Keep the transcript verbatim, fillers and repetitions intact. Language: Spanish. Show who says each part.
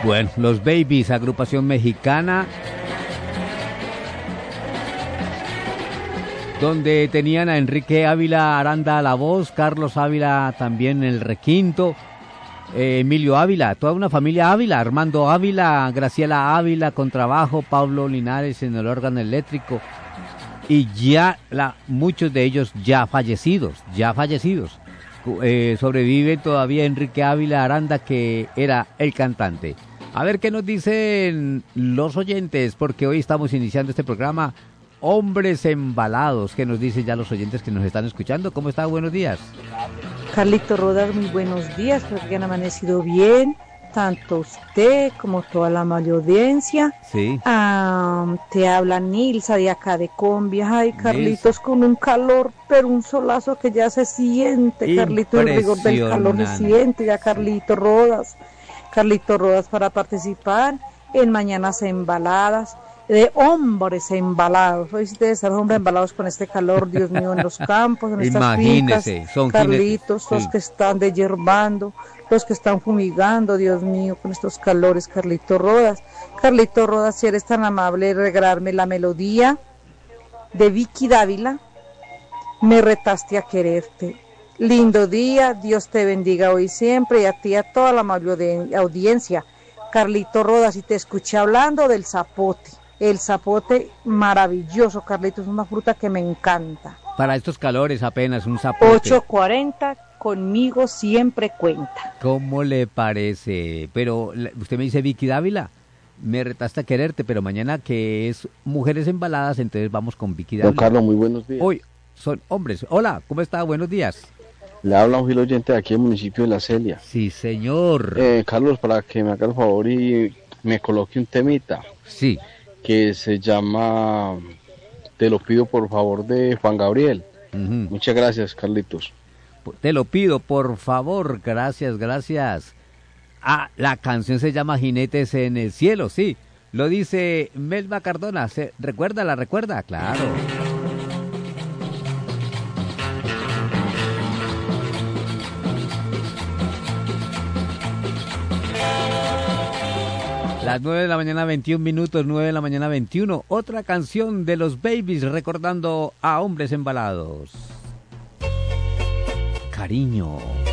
Speaker 1: Bueno, los Babies, agrupación mexicana, donde tenían a Enrique Ávila Aranda a la voz, Carlos Ávila también el requinto, eh, Emilio Ávila, toda una familia Ávila, Armando Ávila, Graciela Ávila con trabajo, Pablo Linares en el órgano eléctrico, y ya la, muchos de ellos ya fallecidos, ya fallecidos. Eh, sobrevive todavía Enrique Ávila Aranda, que era el cantante. A ver qué nos dicen los oyentes, porque hoy estamos iniciando este programa Hombres Embalados. ¿Qué nos dicen ya los oyentes que nos están escuchando? ¿Cómo está? Buenos días.
Speaker 2: Carlito Rodas, muy buenos días, espero que han amanecido bien, tanto usted como toda la mayor audiencia.
Speaker 1: Sí.
Speaker 2: Ah, te habla Nilsa de acá de Combia. Ay, Carlitos, con un calor, pero un solazo que ya se siente, Carlitos, el rigor del calor se siente ya, Carlito Rodas. Carlito Rodas para participar en Mañanas Embaladas, de hombres embalados. Hoy ustedes están hombres embalados con este calor, Dios mío, en los campos, en estas
Speaker 1: Imagínese,
Speaker 2: fincas.
Speaker 1: son
Speaker 2: Carlitos,
Speaker 1: jinetes,
Speaker 2: los
Speaker 1: sí.
Speaker 2: que están desyerbando, los que están fumigando, Dios mío, con estos calores, Carlito Rodas. Carlito Rodas, si eres tan amable de regalarme la melodía de Vicky Dávila, Me retaste a quererte. Lindo día, Dios te bendiga hoy y siempre, y a ti y a toda la amable audiencia. Carlito Rodas, y te escuché hablando del zapote. El zapote maravilloso, Carlito, es una fruta que me encanta.
Speaker 1: Para estos calores apenas un zapote.
Speaker 2: ocho cuarenta, conmigo siempre cuenta.
Speaker 1: ¿Cómo le parece? Pero usted me dice Vicky Dávila, me retaste a quererte, pero mañana que es Mujeres Embaladas, entonces vamos con Vicky Dávila.
Speaker 3: Don Carlos, muy buenos días.
Speaker 1: Hoy son hombres. Hola, ¿cómo está? Buenos días.
Speaker 3: Le habla un gil oyente de aquí del municipio de La Celia.
Speaker 1: Sí, señor.
Speaker 3: Eh, Carlos, para que me haga el favor y me coloque un temita.
Speaker 1: Sí.
Speaker 3: Que se llama Te lo pido por favor, de Juan Gabriel.
Speaker 1: Uh-huh.
Speaker 3: Muchas gracias, Carlitos.
Speaker 1: Te lo pido, por favor. Gracias, gracias. Ah, la canción se llama Jinetes en el Cielo, sí. Lo dice Melba Cardona. ¿Se, ¿Recuerda? ¿La recuerda? Claro. Las nueve de la mañana, veintiún minutos, nueve de la mañana, veintiuno. Otra canción de los Babies recordando a hombres embalados. Cariño.